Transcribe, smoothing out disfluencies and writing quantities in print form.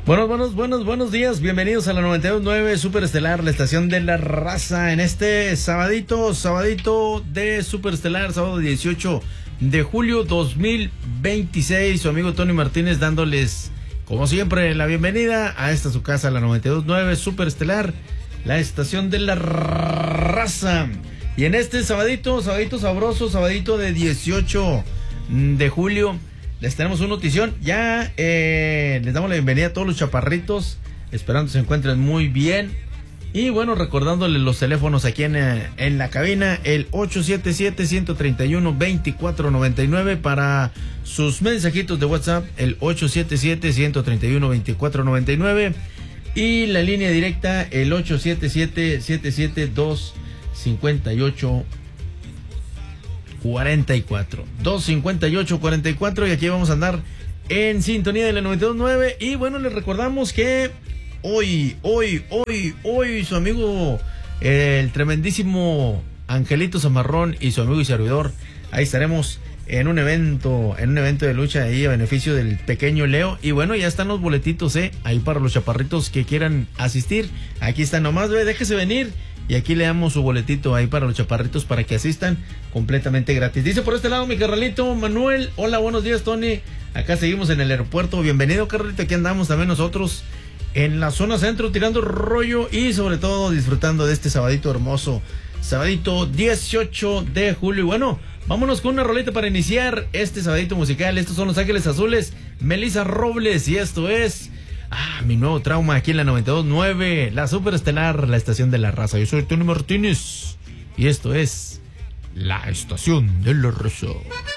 Buenos días. Bienvenidos a la 92.9 Superestelar, la estación de la raza. En este sabadito de Superestelar, sábado 18 de julio 2026. Su amigo Tony Martínez dándoles, como siempre, la bienvenida a esta su casa, la 92.9 Superestelar, la estación de la raza. Y en este sabadito sabroso, sabadito de 18 de julio, les tenemos una notición. Ya les damos la bienvenida a todos los chaparritos, esperando se encuentren muy bien. Y bueno, recordándoles los teléfonos aquí en la cabina, el 877-131-2499 para sus mensajitos de WhatsApp, el 877-131-2499, y la línea directa, el 877-772-5844. 258-44, y aquí vamos a andar en sintonía de la 92.9. Y bueno, les recordamos que hoy su amigo el tremendísimo Angelito Zamarrón y su amigo y servidor, ahí estaremos en un evento de lucha ahí a beneficio del pequeño Leo. Y bueno, ya están los boletitos ahí para los chaparritos que quieran asistir. Aquí están, nomás déjese venir y aquí le damos su boletito ahí para los chaparritos para que asistan completamente gratis. Dice por este lado mi carnalito Manuel: hola, buenos días, Tony. Acá seguimos en el aeropuerto. Bienvenido, carnalito. Aquí andamos también nosotros en la zona centro tirando rollo y sobre todo disfrutando de este sabadito hermoso, sabadito 18 de julio. Y bueno, vámonos con una roleta para iniciar este sabadito musical. Estos son Los Ángeles Azules, Melissa Robles, y esto es mi nuevo trauma aquí en la 92.9, la Superestelar, la estación de la raza. Yo soy Tony Martínez y esto es la estación de la raza.